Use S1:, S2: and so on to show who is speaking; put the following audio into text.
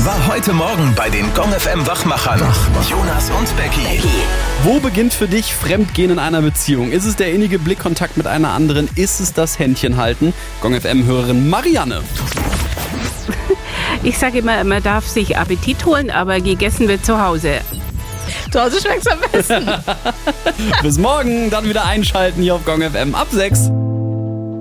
S1: war heute Morgen bei den Gong FM Wachmachern. Jonas und Becky.
S2: Wo beginnt für dich Fremdgehen in einer Beziehung? Ist es der innige Blickkontakt mit einer anderen? Ist es das Händchenhalten? Gong FM-Hörerin Marianne.
S3: Ich sage immer, man darf sich Appetit holen, aber gegessen wird zu Hause. Zu Hause schmeckt's am besten.
S2: Bis morgen, dann wieder einschalten hier auf Gong FM ab 6.